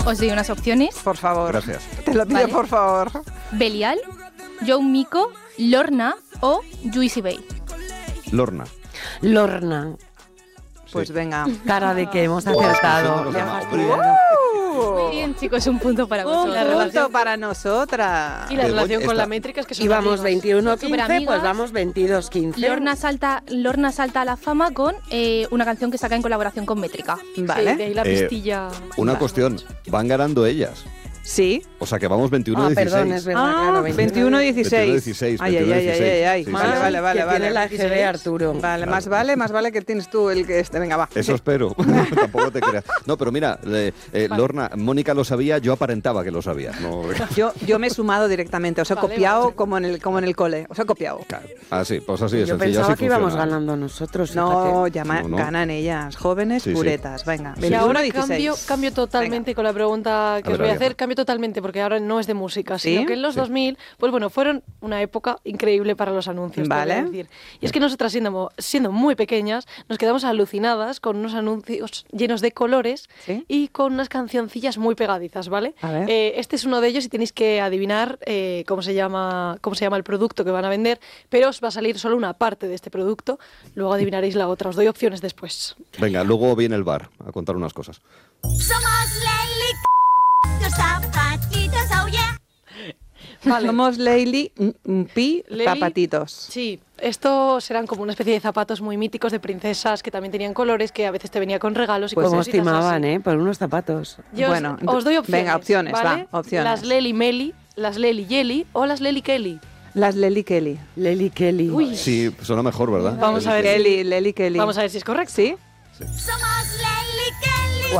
Os doy unas opciones. Por favor. Gracias. Te lo pido, Vale. por favor. Belial, Joe Miko, Lorna o Juicy Bay. Lorna. Lorna. Pues Sí. venga. Cara de que hemos es que acertado. son de los Me ha demás. fastidiado. Muy bien, chicos, un punto para Un vosotros. punto para nosotras. Y la Begoña relación con está- la métrica es que son Íbamos amigos. 21-15, Superamigas. pues vamos 22-15. Lorna salta a la fama con una canción que saca en colaboración con Métrica. Sí, de Vale. ahí la pistilla. Una cuestión, van ganando ellas. Sí. O sea que vamos 21-16. Ah, perdón, es verdad, claro. 21-16. 21-16, Ay, ay, ay, ay, ay. sí, Vale, sí. vale, vale. Que vale. tiene la GB Arturo. Vale, Claro. más vale que tienes tú el que este. Venga, va. Eso espero. Tampoco te creas. No, pero mira, Lorna, Mónica lo sabía, yo aparentaba que lo sabía. No, Yo me he sumado directamente, os he Vale, copiado vale. como en el cole, os he copiado. claro. Ah, sí, pues así de Yo sencillo. pensaba así que íbamos funciona. ganando nosotros. No, fíjate. No. ganan ellas, jóvenes Sí, sí. puretas. Venga, Sí. Y ahora 21-16. cambio totalmente con la pregunta que A os ver, voy a a ver. hacer, cambio totalmente porque ahora no es de música, ¿Sí? sino que en los Sí. 2000, pues bueno, fueron una época increíble para los anuncios, te voy a Vale. decir. Y es que nosotras siendo muy pequeñas, nos quedamos alucinadas con unos anuncios llenos de colores ¿Sí? y con unas cancioncillas muy pegadizas, ¿vale? A ver. Este es uno de ellos y tenéis que adivinar cómo se llama el producto que van a vender, pero os va a salir solo una parte de este producto, luego adivinaréis la otra, os doy opciones después. Venga, luego viene el bar a contar unas cosas. Somos Leli, tus zapatitos, oh yeah. Vale. Somos Leili, Pi, Leli. zapatitos. Sí, estos eran como una especie de zapatos muy míticos de princesas que también tenían colores, que a veces te venía con regalos y Pues cosas nos timaban, Por unos zapatos. Yo Bueno, os doy opciones. venga, opciones, ¿vale? va, opciones. Las Leli Meli, las Leli Yeli o las Leli Kelly. Las Leli Kelly. Leli Kelly. Uy. Sí, suena mejor, ¿verdad? Vamos a ver. Kelly, Leli Kelly. Vamos a ver si es correcto. ¿Sí? Somos Leli Kelly.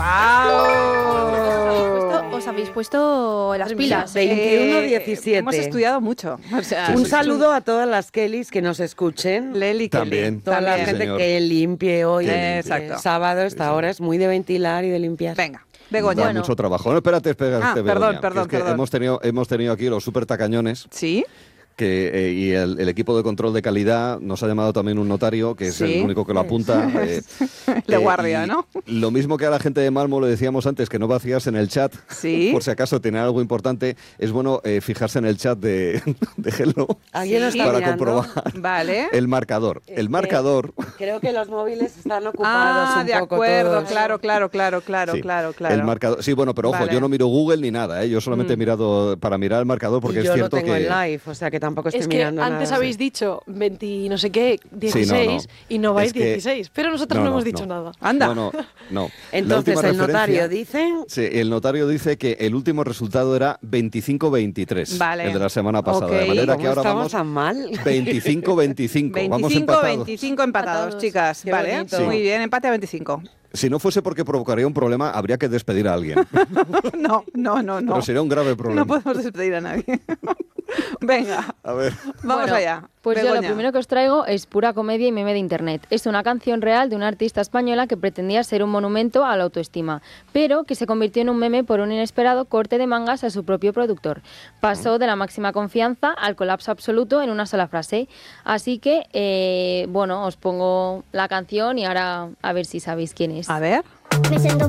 ¡Wow! Os habéis puesto las pilas. 21-17. Hemos estudiado mucho. O sea, Un saludo a todas las Kellys que nos escuchen. Leli Kelly. También. Toda la También. gente señor. que limpie hoy. Que limpie. Exacto. Sábado, esta hora es muy de ventilar y de limpiar. Venga, Da Begoña. Bueno. mucho trabajo. No, espérate, Ah, Begoña, perdón, que perdón, es que perdón. hemos tenido aquí los super tacañones. ¿Sí? Y el equipo de control de calidad nos ha llamado también un notario, que es Sí. el único que lo apunta. De guardia, y ¿no? Lo mismo que a la gente de Malmo le decíamos antes, que no vacías en el chat, Sí. por si acaso tiene algo importante, es bueno fijarse en el chat de Hello ¿Alguien lo está para mirando? comprobar Vale. el marcador. El marcador... Creo que los móviles están ocupados Ah, un de poco acuerdo, todos. claro. Sí, claro. El marcador. Sí, bueno, pero ojo, Vale. yo no miro Google ni nada, yo solamente he mirado para mirar el marcador porque Y es yo lo cierto tengo que... en live, o sea que tampoco estoy Es que mirando antes nada. habéis dicho 20 no sé qué, 16 no. y no vais Es que- 16, pero nosotros no, hemos dicho nada. Anda. No. La Entonces última el notario referencia- dice... Sí, el notario dice que el último resultado era 25-23, Vale. el de la semana pasada. Ok. De manera que ¿Cómo ahora estamos vamos tan mal? 25-25. Vamos empatados. 25 empatados, chicas. Qué Vale, bonito. muy bien, empate a 25. Si no fuese porque provocaría un problema, habría que despedir a alguien. No. Pero sería un grave problema. No podemos despedir a nadie. Venga, A ver. vamos Bueno, allá. Pues yo lo Begoña. primero que os traigo es pura comedia y meme de internet. Es una canción real de una artista española que pretendía ser un monumento a la autoestima, pero que se convirtió en un meme por un inesperado corte de mangas a su propio productor. Pasó de la máxima confianza al colapso absoluto en una sola frase. Así que, bueno, os pongo la canción y ahora a ver si sabéis quién es. A ver. Me siento